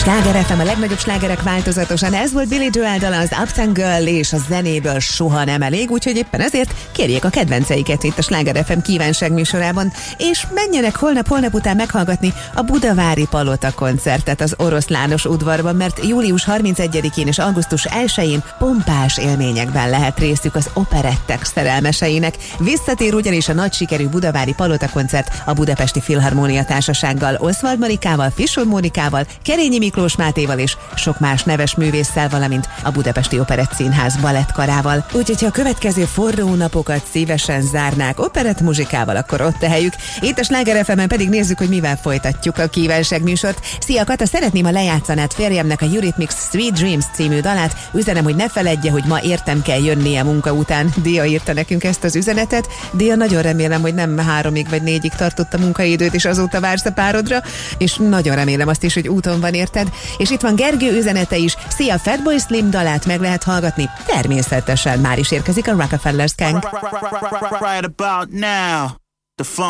Sláger FM, a legnagyobb slágerek változatosan. Ez volt Billy Joel dala, az Uptown Girl, és a zenéből soha nem elég, úgyhogy éppen ezért kérjék a kedvenceiket itt a Sláger FM kívánság műsorában, és menjenek holnap után meghallgatni a Budavári Palota koncertet az Oroszlános udvarban, mert július 31-én és augusztus 1-én pompás élményekben lehet részük az operettek szerelmeseinek. Visszatér ugyanis a nagy sikerű Budavári Palota koncert a Budapesti Filharmónia Társasággal, Oswald Marikával, Fischer Mónikával, Kerényi Miklós Mátéval és sok más neves művésszel, valamint a Budapesti Operettszínház balettkarával. Úgyhogy ha a következő forró napokat szívesen zárnák operettmuzsikával, akkor ott a helyük. Itt a Sláger FM-en pedig nézzük, hogy mivel folytatjuk a kívánság műsort. Szia Kata, szeretném, ha lejátszanád férjemnek a Eurythmics Sweet Dreams című dalát. Üzenem, hogy ne feledje, hogy ma értem kell jönnie munka után. Dia írta nekünk ezt az üzenetet. Dia, nagyon remélem, hogy nem 3-ig vagy 4-ig tartott a munkaidőt, és azóta vársz a párodra, és nagyon remélem azt is, hogy úton van érted. És itt van Gergő üzenete is. Szia, Fatboy Slim dalát meg lehet hallgatni. Természetesen már is érkezik a Rockefeller Skank. Right about now, the